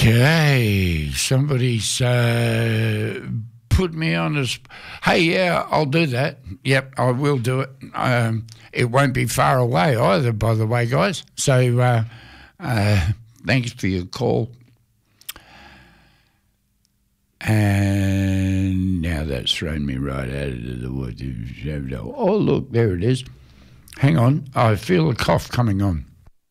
Okay, somebody's put me on as, hey, yeah, I'll do that. Yep, I will do it. It won't be far away either, by the way, guys. So thanks for your call. And now that's thrown me right out of the woods. Oh, look, there it is. Hang on, I feel a cough coming on.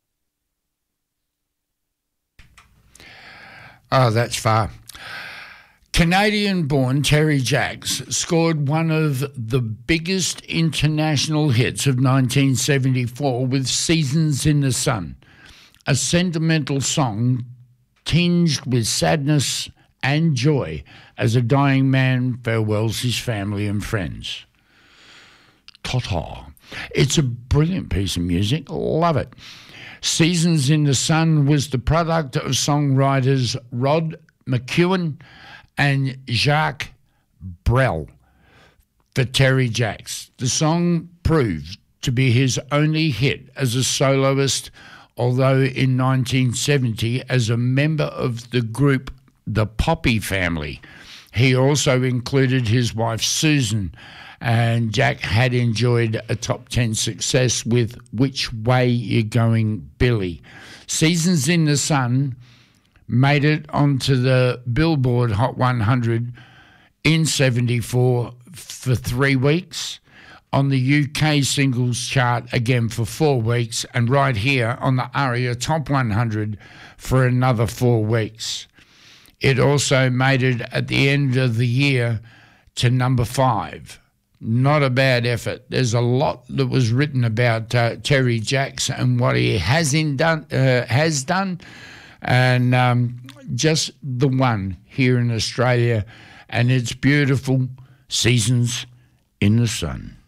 Oh, that's far. Canadian-born Terry Jacks scored one of the biggest international hits of 1974 with Seasons in the Sun, a sentimental song tinged with sadness and joy as a dying man farewells his family and friends. Ta-ta. It's a brilliant piece of music. Love it. Seasons in the Sun was the product of songwriters Rod McEwen and Jacques Brel for Terry Jacks. The song proved to be his only hit as a soloist, although in 1970 as a member of the group The Poppy Family. He also included his wife Susan, and Jack had enjoyed a top 10 success with Which Way You Going, Billy. Seasons in the Sun made it onto the Billboard Hot 100 in 74 for 3 weeks, on the UK singles chart again for 4 weeks, and right here on the ARIA Top 100 for another 4 weeks. It also made it at the end of the year to number 5. Not a bad effort. There's a lot that was written about Terry Jacks and what he has done, and just the one here in Australia, and it's beautiful, Seasons in the Sun.